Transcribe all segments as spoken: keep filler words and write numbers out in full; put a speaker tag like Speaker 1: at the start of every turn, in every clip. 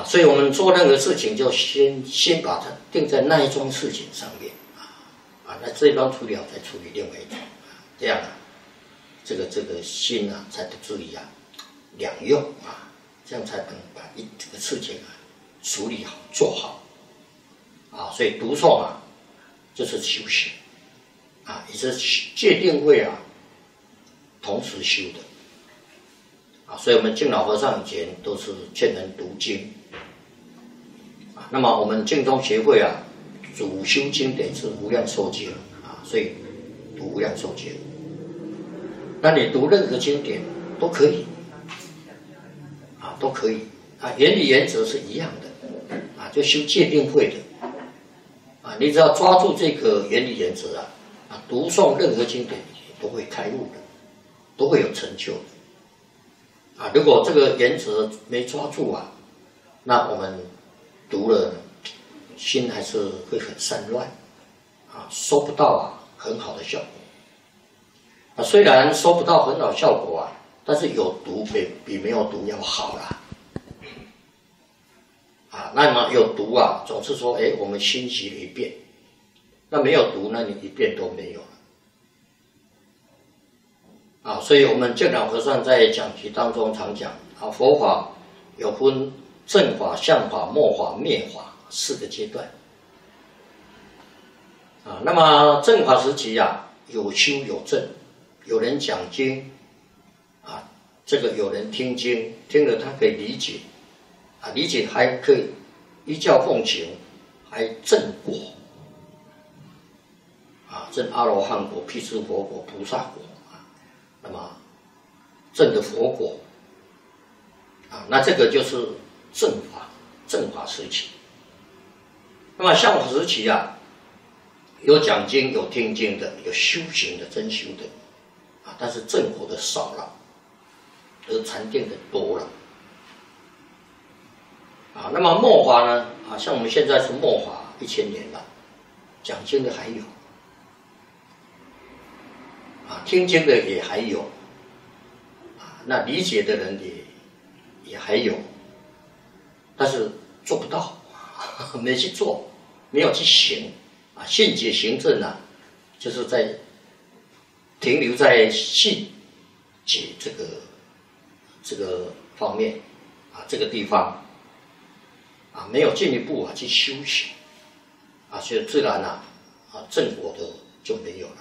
Speaker 1: 啊，所以我们做任何事情就先先把它定在那一桩事情上面啊，啊，那这一桩处理好再处理另外一桩，这样啊，这个这个心啊才不至于啊两用啊，这样才能把一这个事情啊处理好做好啊，所以读诵啊就是修行啊，也是戒定慧啊同时修的啊，所以我们净老和尚以前都是劝人读经。那么我们净宗协会啊，主修经典是无量寿经啊，所以读无量寿经。那你读任何经典都可以啊，都可以啊，原理原则是一样的啊，就修戒定慧的啊，你只要抓住这个原理原则啊，啊，读诵任何经典都会开悟的，都会有成就的啊。如果这个原则没抓住啊，那我们读了，心还是会很散乱，啊，收不到啊很好的效果。啊，虽然收不到很好效果啊，但是有读比比没有读要好啦。啊，那么有读啊，总是说，哎，我们心习了一遍，那没有读，那你一遍都没有了。啊，所以我们净老和尚在讲题当中常讲啊，佛法有分正法、相法、末法、灭法四个阶段啊。那么正法时期啊，有修有证，有人讲经啊，这个有人听经，听了他可以理解啊，理解还可以依教奉行，还证果啊，证阿罗汉果、辟支佛果、菩萨果啊。那么证的佛果啊，那这个就是正法。正法时期，那么相法时期啊，有讲经、有听经的，有修行的、真修的啊，但是正果的少了，而禅定的多了啊。那么末法呢？啊，像我们现在是末法一千年了，讲经的还有啊，听经的也还有啊，那理解的人也也还有，但是做不到，没去做，没有去行啊。信解行证啊，就是在停留在信解这个这个方面啊，这个地方啊，没有进一步啊去修行啊，所以自然啊啊正果的就没有了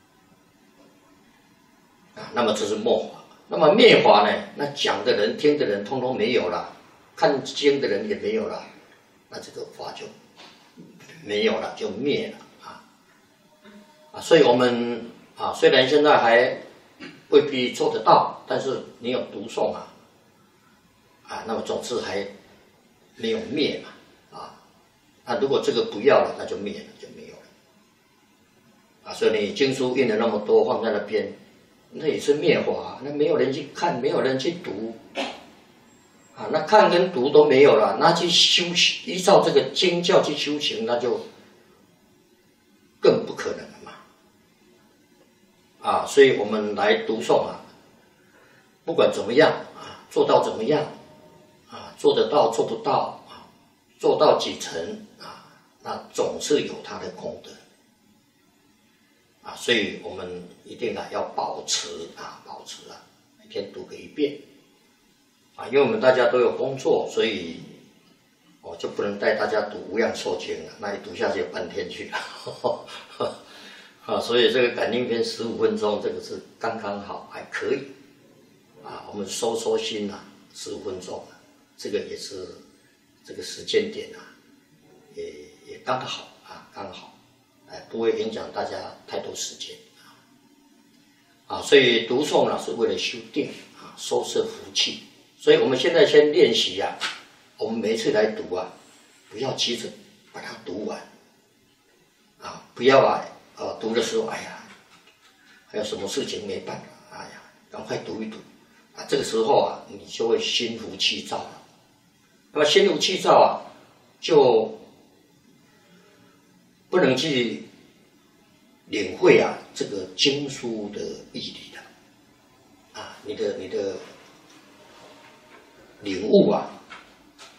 Speaker 1: 啊。那么这是末法，那么灭法呢？那讲的人、听的人，通通没有了。看经的人也没有了，那这个法就没有了，就灭了啊啊！所以我们啊，虽然现在还未必做得到，但是你有读诵啊啊，那么总是还没有灭嘛啊。那如果这个不要了，那就灭了，就没有了啊。所以你经书印了那么多放在那边，那也是灭法，那没有人去看，没有人去读。啊，那看跟读都没有了，那去修依照这个经教去修行，那就更不可能了嘛。啊，所以我们来读诵啊，不管怎么样啊，做到怎么样啊，做得到做不到啊，做到几成啊，那总是有它的功德啊，所以我们一定啊要保持啊，保持啊，每天读个一遍。啊，因为我们大家都有工作，所以我就不能带大家读无量寿经了，那一读下去半天去了。啊，所以这个感应篇十五分钟，这个是刚刚好，还可以。啊，我们收收心啊，十五分钟，这个也是这个时间点啊，也也刚好啊，刚好，哎，不会影响大家太多时间啊。啊，所以读诵呢是为了修定啊，收摄福气。所以我们现在先练习啊，我们每一次来读啊，不要急着把它读完啊，不要啊，呃，读的时候，哎呀，还有什么事情没办法，哎呀，赶快读一读啊，这个时候啊，你就会心浮气躁了。那么心浮气躁啊，就不能去领会啊这个经书的义理了啊，你的你的领悟啊，